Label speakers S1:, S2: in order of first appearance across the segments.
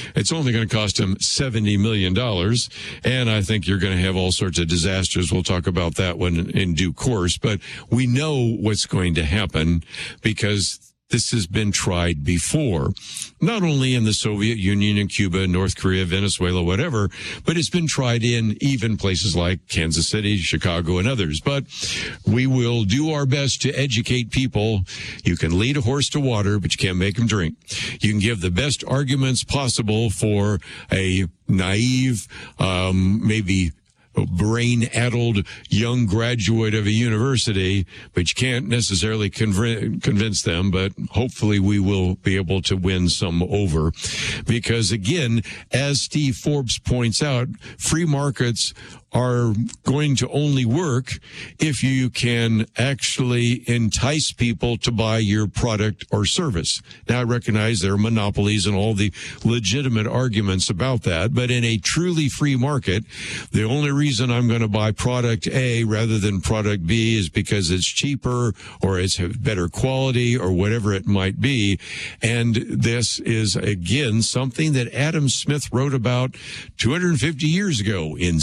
S1: It's only going to cost him $70 million. And I think you're going to have all sorts of disasters. We'll talk about that one in due course. But we know what's going to happen because this has been tried before, not only in the Soviet Union and Cuba, North Korea, Venezuela, whatever, but it's been tried in even places like Kansas City, Chicago, and others. But we will do our best to educate people. You can lead a horse to water, but you can't make him drink. You can give the best arguments possible for a naive, maybe brain-addled young graduate of a university, but you can't necessarily convince them, but hopefully we will be able to win some over. Because again, as Steve Forbes points out, free markets are going to only work if you can actually entice people to buy your product or service. Now, I recognize there are monopolies and all the legitimate arguments about that, but in a truly free market, the only reason I'm going to buy product A rather than product B is because it's cheaper or it's better quality or whatever it might be. And this is, again, something that Adam Smith wrote about 250 years ago in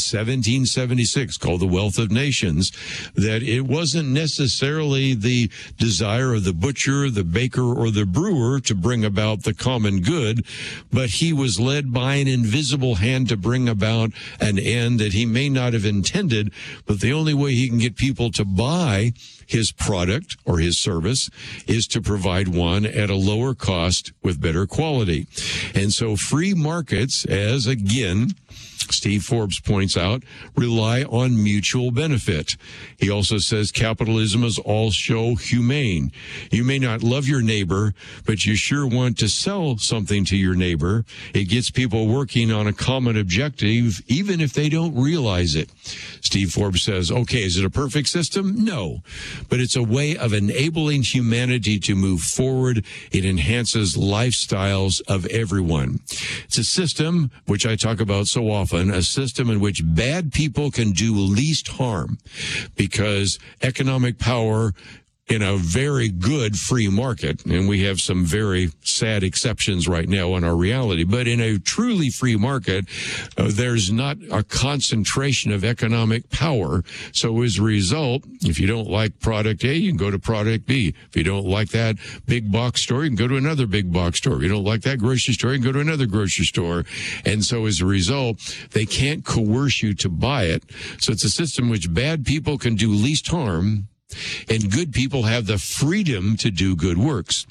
S1: 1776 called The Wealth of Nations, that it wasn't necessarily the desire of the butcher, the baker, or the brewer to bring about the common good, but he was led by an invisible hand to bring about an end that he may not have intended, but the only way he can get people to buy his product or his service is to provide one at a lower cost with better quality. And so free markets, as again, Steve Forbes points out, rely on mutual benefit. He also says capitalism is also humane. You may not love your neighbor, but you sure want to sell something to your neighbor. It gets people working on a common objective, even if they don't realize it. Steve Forbes says, okay, is it a perfect system? No, but it's a way of enabling humanity to move forward. It enhances lifestyles of everyone. It's a system, which I talk about so often, a system in which bad people can do least harm, because economic power in a very good free market, and we have some very sad exceptions right now in our reality, but in a truly free market, there's not a concentration of economic power. So as a result, if you don't like product A, you can go to product B. If you don't like that big box store, you can go to another big box store. If you don't like that grocery store, you can go to another grocery store. And so as a result, they can't coerce you to buy it. So it's a system in which bad people can do least harm, and good people have the freedom to do good works.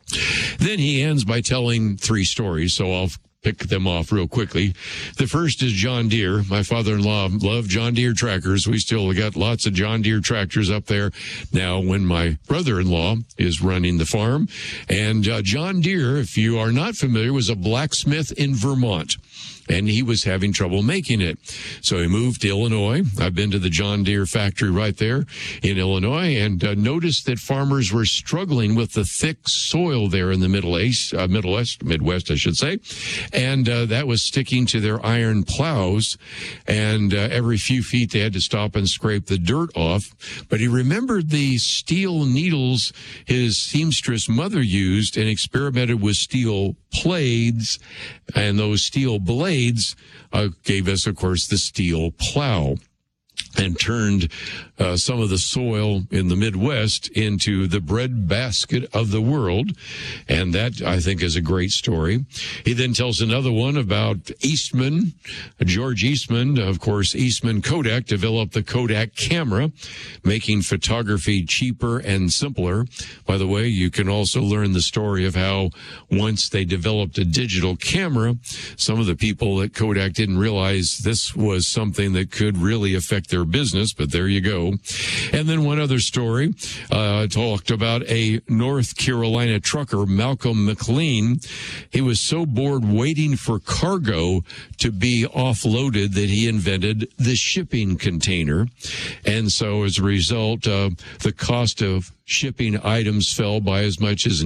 S1: Then he ends by telling three stories, so I'll pick them off real quickly. The first is John Deere. My father-in-law loved John Deere tractors. We still got lots of John Deere tractors up there now when my brother-in-law is running the farm. And John Deere, if you are not familiar, was a blacksmith in Vermont, and he was having trouble making it. So he moved to Illinois. I've been to the John Deere factory right there in Illinois, and noticed that farmers were struggling with the thick soil there in the Midwest, I should say. And that was sticking to their iron plows. And every few feet they had to stop and scrape the dirt off. But he remembered the steel needles his seamstress mother used and experimented with steel blades, and those steel blades gave us, of course, the steel plow, and turned some of the soil in the Midwest into the breadbasket of the world. And that, I think, is a great story. He then tells another one about Eastman, George Eastman. Of course, Eastman Kodak developed the Kodak camera, making photography cheaper and simpler. By the way, you can also learn the story of how once they developed a digital camera, some of the people at Kodak didn't realize this was something that could really affect their business, but there you go. And then one other story talked about a North Carolina trucker, Malcolm McLean. He was so bored waiting for cargo to be offloaded that he invented the shipping container. And so as a result, the cost of shipping items fell by as much as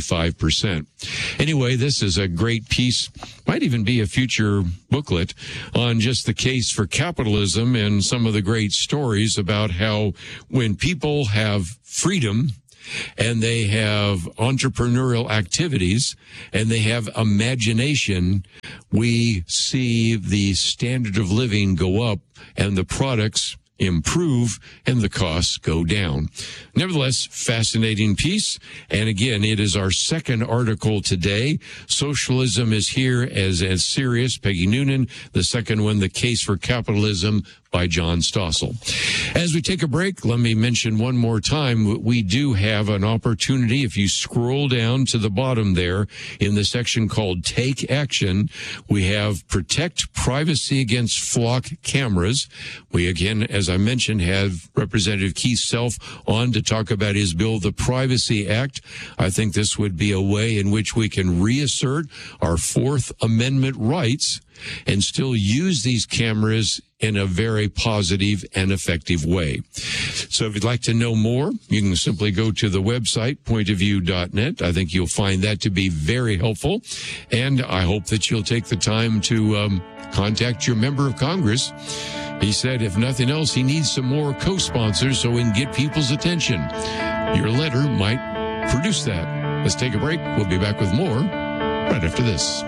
S1: 95%. Anyway, this is a great piece, might even be a future booklet on just the case for capitalism and some of the great stories about how when people have freedom and they have entrepreneurial activities and they have imagination, we see the standard of living go up and the products improve and the costs go down. Nevertheless, fascinating piece. And again, it is our second article today. Socialism is here as serious. Peggy Noonan. The second one, The Case for Capitalism by John Stossel. As we take a break, let me mention one more time, we do have an opportunity. If you scroll down to the bottom there in the section called Take Action, we have Protect Privacy Against Flock Cameras. We, again, as I mentioned, have Representative Keith Self on to talk about his bill, the Privacy Act. I think this would be a way in which we can reassert our Fourth Amendment rights and still use these cameras in a very positive and effective way. So if you'd like to know more, you can simply go to the website, pointofview.net. I think you'll find that to be very helpful. And I hope that you'll take the time to contact your member of Congress. He said, if nothing else, he needs some more co-sponsors so we can get people's attention. Your letter might produce that. Let's take a break. We'll be back with more right after this.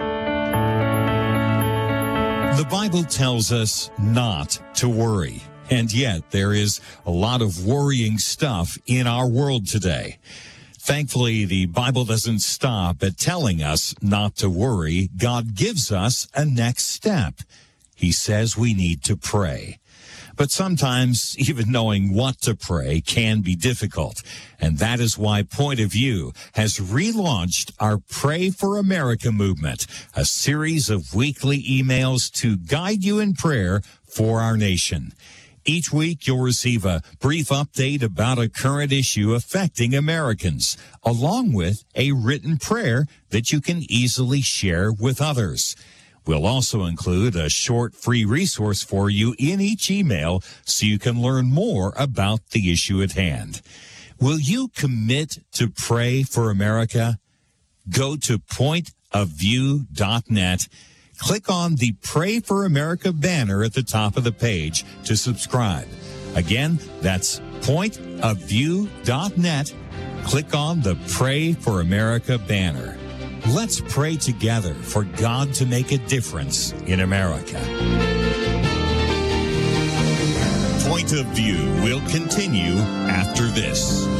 S2: The Bible tells us not to worry, and yet there is a lot of worrying stuff in our world today. Thankfully, the Bible doesn't stop at telling us not to worry. God gives us a next step. He says we need to pray. But sometimes even knowing what to pray can be difficult. And that is why Point of View has relaunched our Pray for America movement, a series of weekly emails to guide you in prayer for our nation. Each week, you'll receive a brief update about a current issue affecting Americans, along with a written prayer that you can easily share with others. We'll also include a short free resource for you in each email so you can learn more about the issue at hand. Will you commit to pray for America? Go to pointofview.net. Click on the Pray for America banner at the top of the page to subscribe. Again, that's pointofview.net. Click on the Pray for America banner. Let's pray together for God to make a difference in America. Point of View will continue after this.